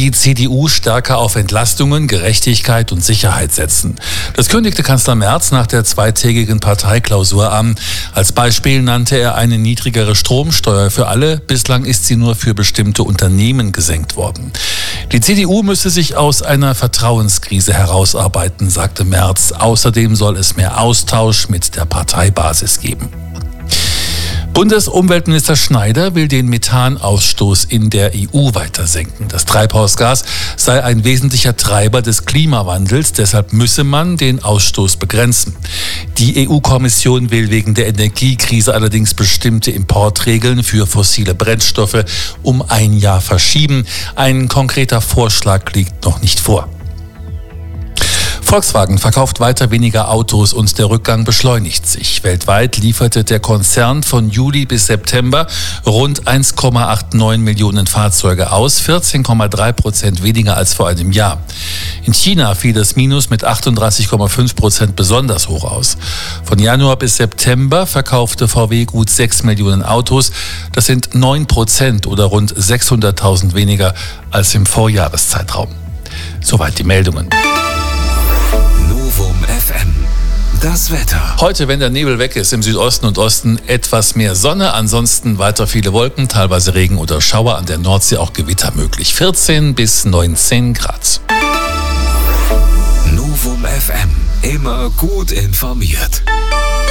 die CDU stärker auf Entlastungen, Gerechtigkeit und Sicherheit setzen. Das kündigte Kanzler Merz nach der zweitägigen Parteiklausur an. Als Beispiel nannte er eine niedrigere Stromsteuer für alle. Bislang ist sie nur für bestimmte Unternehmen gesenkt worden. Die CDU müsse sich aus einer Vertrauenskrise herausarbeiten, sagte Merz. Außerdem soll es mehr Austausch mit der Parteibasis geben. Bundesumweltminister Schneider will den Methanausstoß in der EU weiter senken. Das Treibhausgas sei ein wesentlicher Treiber des Klimawandels, deshalb müsse man den Ausstoß begrenzen. Die EU-Kommission will wegen der Energiekrise allerdings bestimmte Importregeln für fossile Brennstoffe um 1 Jahr verschieben. Ein konkreter Vorschlag liegt noch nicht vor. Volkswagen verkauft weiter weniger Autos und der Rückgang beschleunigt sich. Weltweit lieferte der Konzern von Juli bis September rund 1,89 Millionen Fahrzeuge aus, 14,3% weniger als vor einem Jahr. In China fiel das Minus mit 38,5% besonders hoch aus. Von Januar bis September verkaufte VW gut 6 Millionen Autos. Das sind 9% oder rund 600.000 weniger als im Vorjahreszeitraum. Soweit die Meldungen. Novum FM. Das Wetter. Heute, wenn der Nebel weg ist, im Südosten und Osten etwas mehr Sonne, ansonsten weiter viele Wolken, teilweise Regen oder Schauer, an der Nordsee auch Gewitter möglich. 14 bis 19 Grad. Novum FM. Immer gut informiert.